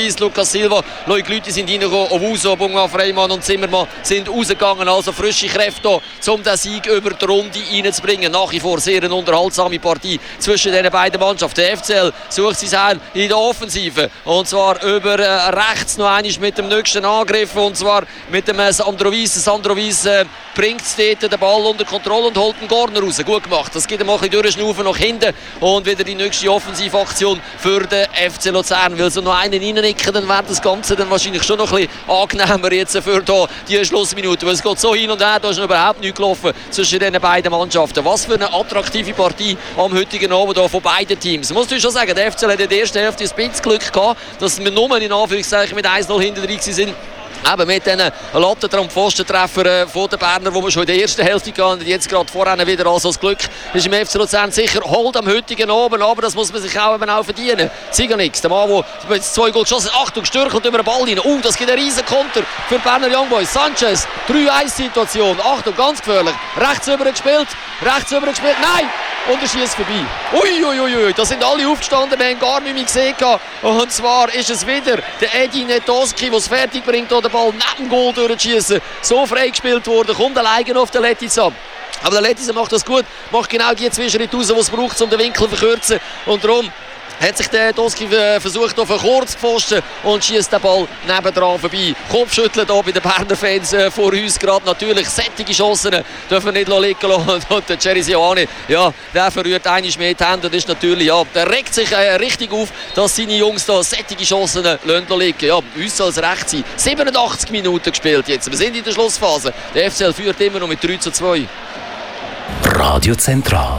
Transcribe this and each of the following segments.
Luis, Lucas Silva, Loic Lüthi sind reingekommen, Owusu, Bunga, Freimann und Zimmermann sind rausgegangen. Also frische Kräfte hier, um den Sieg über die Runde reinzubringen. Nach wie vor sehr eine unterhaltsame Partie zwischen den beiden Mannschaften. Der FCL sucht sein Heil in der Offensive. Und zwar über rechts noch einmal mit dem nächsten Angriff. Und zwar mit dem Sandro Weiss. Sandro Weiss bringt dort den Ball unter Kontrolle und holt den Corner raus. Gut gemacht. Das geht ihm ein bisschen durchschnaufen nach hinten. Und wieder die nächste Offensivaktion für den FC Luzern. Will so noch einen reinnicken, dann wäre das Ganze dann wahrscheinlich schon noch ein bisschen angenehmer jetzt für die Schlussminute. Weil es geht so hin und her, da ist noch überhaupt nichts gelaufen zwischen den beiden Mannschaften. Was für eine attraktive Partie am heutigen Abend von beiden Teams. Muss ich schon sagen, der FCL hat in der ersten Hälfte ein bisschen Glück gehabt, dass wir nur in Anführungszeichen mit 1-0 hinten drin waren. Eben mit diesen Lattentraum-Pfostentreffer von den Berner, die wir schon in der ersten Hälfte hatten und jetzt gerade vorher wieder. Also das Glück ist im FC Luzern sicher holt am heutigen Abend, aber das muss man sich auch verdienen. Ziganix, der Mann, der jetzt 2 Goal geschossen hat, Achtung, stürchelt über den Ball rein. Das gibt einen riesen Konter für die Berner Young Boys. Sanchez, 3-1-Situation, Achtung, ganz gefährlich. Rechts rüber gespielt, nein! Und er schießt vorbei. Uiuiui, da sind alle aufgestanden, wir haben gar nicht mehr gesehen. Und zwar ist es wieder der Edi Netoski, der es fertig bringt, den Ball neben dem Goal durchzuschießen. So freigespielt worden, kommt alleine auf den Letizia. Aber der Letizia macht das gut, macht genau die Zwischenschritte raus, die es braucht, um den Winkel zu verkürzen. Und darum hat sich der Toski versucht auf einen Kurzpfosten und schießt den Ball nebendran vorbei. Kopfschütteln hier bei den Berner Fans vor uns gerade. Natürlich sättige Chancen dürfen wir nicht liegen lassen. Und der Jerry Sioane, ja, der verrührt einmal mehr die Hände und ist natürlich, ja, der regt sich richtig auf, dass seine Jungs da sättige Chancen liegen lassen. Ja, uns soll es recht sein. 87 Minuten gespielt jetzt. Wir sind in der Schlussphase. Der FCL führt immer noch mit 3-2. Radio Zentral.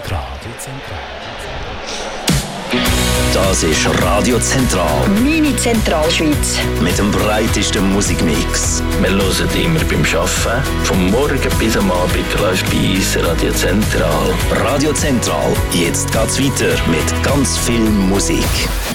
Das ist Radio Zentral. Meine Zentralschweiz. Mit dem breitesten Musikmix. Wir hören immer beim Arbeiten. Vom Morgen bis am Abend läuft bei uns Radio Zentral. Radio Zentral. Jetzt geht's weiter mit ganz viel Musik.